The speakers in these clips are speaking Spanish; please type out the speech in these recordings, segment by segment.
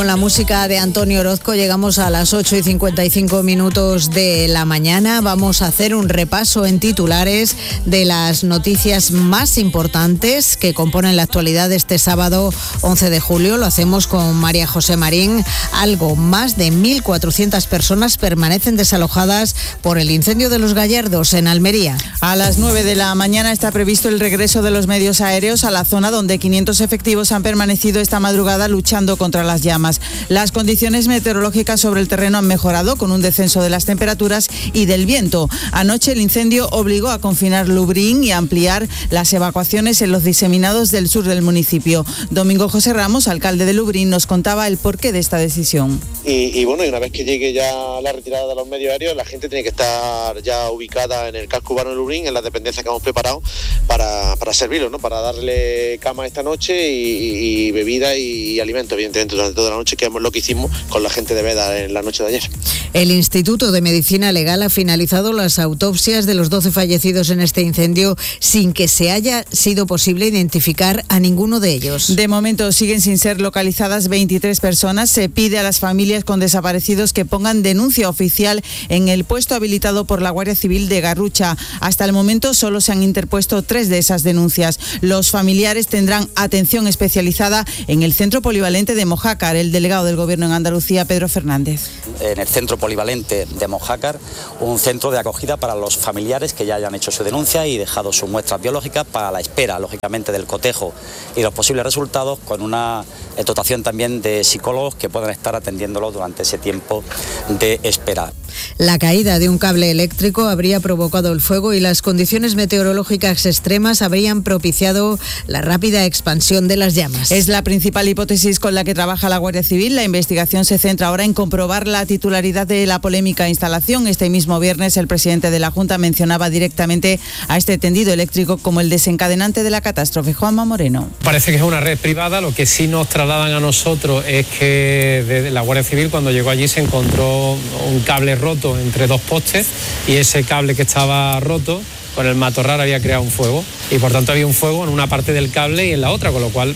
Con la música de Antonio Orozco llegamos a las 8:55 de la mañana. Vamos a hacer un repaso en titulares de las noticias más importantes que componen la actualidad de este sábado 11 de julio. Lo hacemos con María José Marín. Algo más de 1.400 personas permanecen desalojadas por el incendio de Los Gallardos en Almería. A las 9 de la mañana está previsto el regreso de los medios aéreos a la zona donde 500 efectivos han permanecido esta madrugada luchando contra las llamas. Las condiciones meteorológicas sobre el terreno han mejorado con un descenso de las temperaturas y del viento. Anoche el incendio obligó a confinar Lubriín y a ampliar las evacuaciones en los diseminados del sur del municipio. Domingo José Ramos, alcalde de Lubriín, nos contaba el porqué de esta decisión. Y una vez que llegue ya la retirada de los medios aéreos, la gente tiene que estar ya ubicada en el casco urbano de Lubriín, en las dependencias que hemos preparado para servirlo, ¿no? Para darle cama esta noche y bebida y alimento, evidentemente, durante toda la noche, que es lo que hicimos con la gente de Veda en la noche de ayer. El Instituto de Medicina Legal ha finalizado las autopsias de los 12 fallecidos en este incendio sin que se haya sido posible identificar a ninguno de ellos. De momento siguen sin ser localizadas 23 personas. Se pide a las familias con desaparecidos que pongan denuncia oficial en el puesto habilitado por la Guardia Civil de Garrucha. Hasta el momento solo se han interpuesto 3 de esas denuncias. Los familiares tendrán atención especializada en el Centro Polivalente de Mojácar. El delegado del Gobierno en Andalucía, Pedro Fernández. En el Centro Polivalente de Mojácar, un centro de acogida para los familiares que ya hayan hecho su denuncia y dejado sus muestras biológicas para la espera, lógicamente, del cotejo y los posibles resultados, con una dotación también de psicólogos que puedan estar atendiéndolos durante ese tiempo de espera. La caída de un cable eléctrico habría provocado el fuego y las condiciones meteorológicas extremas habrían propiciado la rápida expansión de las llamas. Es la principal hipótesis con la que trabaja la Guardia Civil. La investigación se centra ahora en comprobar la titularidad de la polémica instalación. Este mismo viernes el presidente de la Junta mencionaba directamente a este tendido eléctrico como el desencadenante de la catástrofe. Juanma Moreno. Parece que es una red privada. Lo que sí nos trasladan a nosotros es que desde la Guardia Civil, cuando llegó allí, se encontró un cable roto entre 2 postes y ese cable que estaba roto con el matorral había creado un fuego y por tanto había un fuego en una parte del cable y en la otra, con lo cual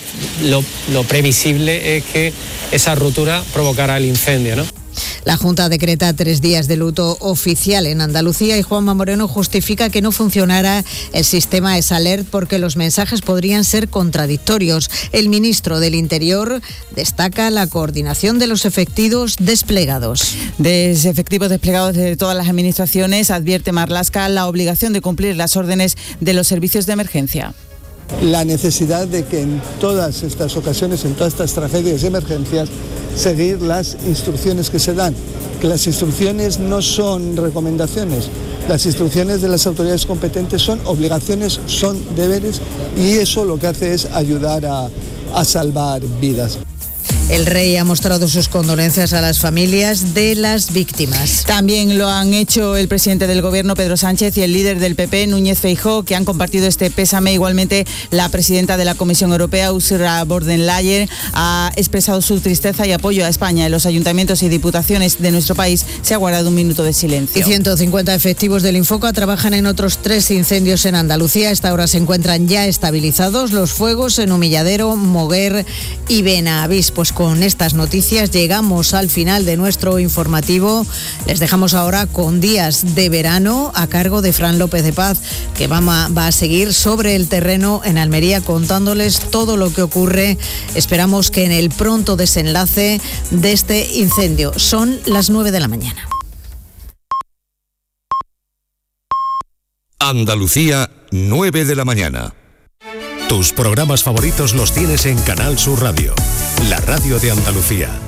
lo previsible es que esa rotura provocara el incendio, ¿no? La Junta decreta 3 días de luto oficial en Andalucía y Juanma Moreno justifica que no funcionara el sistema ESALERT porque los mensajes podrían ser contradictorios. El ministro del Interior destaca la coordinación de los efectivos desplegados. De efectivos desplegados de todas las administraciones, advierte Marlaska la obligación de cumplir las órdenes de los servicios de emergencia. La necesidad de que en todas estas ocasiones, en todas estas tragedias y emergencias, seguir las instrucciones que se dan, que las instrucciones no son recomendaciones, las instrucciones de las autoridades competentes son obligaciones, son deberes y eso lo que hace es ayudar a salvar vidas. El rey ha mostrado sus condolencias a las familias de las víctimas. También lo han hecho el presidente del Gobierno, Pedro Sánchez, y el líder del PP, Núñez Feijóo, que han compartido este pésame. Igualmente, la presidenta de la Comisión Europea, Ursula von der Leyen, ha expresado su tristeza y apoyo a España. En los ayuntamientos y diputaciones de nuestro país se ha guardado un minuto de silencio. Y 150 efectivos del Infoca trabajan en otros 3 incendios en Andalucía. A esta hora se encuentran ya estabilizados los fuegos en Humilladero, Moguer y Benavís. Pues con estas noticias llegamos al final de nuestro informativo. Les dejamos ahora con Días de Verano a cargo de Fran López de Paz, que va a seguir sobre el terreno en Almería contándoles todo lo que ocurre. Esperamos que en el pronto desenlace de este incendio. Son las 9 de la mañana. Andalucía, 9 de la mañana. Tus programas favoritos los tienes en Canal Sur Radio, la radio de Andalucía.